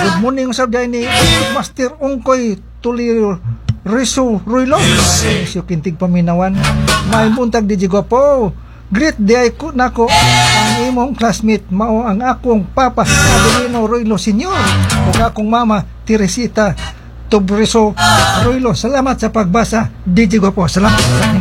Good morning sa ni Master Ongkoy Tulio Riso Ruilo. Siyo kintig paminawan. May buntag di Jigopo. Great day ko nako ang imong classmate mao ang akong papa Adelino Ruilo Senior ug akong mama Teresita Tobriso Ruilo. Salamat sa pagbasa. DJ Gopo. Salamat.